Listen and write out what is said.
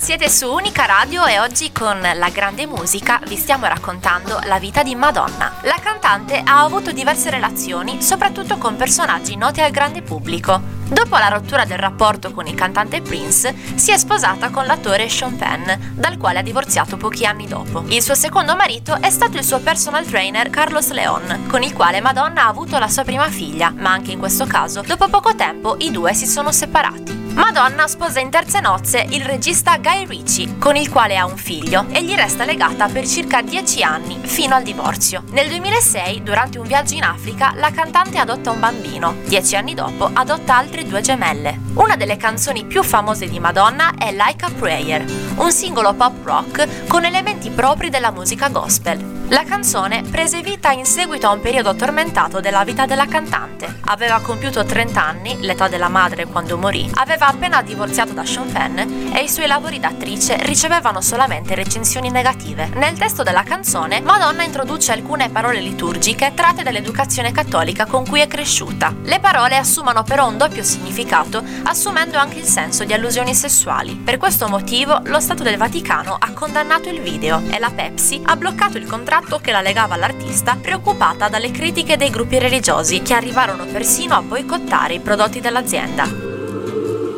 Siete su Unica Radio e oggi con La Grande Musica vi stiamo raccontando la vita di Madonna. La cantante ha avuto diverse relazioni, soprattutto con personaggi noti al grande pubblico. Dopo la rottura del rapporto con il cantante Prince, si è sposata con l'attore Sean Penn, dal quale ha divorziato pochi anni dopo. Il suo secondo marito è stato il suo personal trainer Carlos León, con il quale Madonna ha avuto la sua prima figlia, ma anche in questo caso, dopo poco tempo, i due si sono separati. Madonna sposa in terze nozze il regista Guy Ritchie, con il quale ha un figlio, e gli resta legata per circa 10 anni, fino al divorzio. Nel 2006, durante un viaggio in Africa, la cantante adotta un bambino. 10 anni dopo, adotta altre 2 gemelle. Una delle canzoni più famose di Madonna è Like a Prayer, un singolo pop rock con elementi propri della musica gospel. La canzone prese vita in seguito a un periodo tormentato della vita della cantante. Aveva compiuto 30 anni, l'età della madre quando morì, aveva appena divorziato da Sean Penn e i suoi lavori d'attrice ricevevano solamente recensioni negative. Nel testo della canzone, Madonna introduce alcune parole liturgiche tratte dall'educazione cattolica con cui è cresciuta. Le parole assumono però un doppio significato, assumendo anche il senso di allusioni sessuali. Per questo motivo, lo Stato del Vaticano ha condannato il video e la Pepsi ha bloccato il contratto che la legava all'artista, preoccupata dalle critiche dei gruppi religiosi che arrivarono persino a boicottare i prodotti dell'azienda.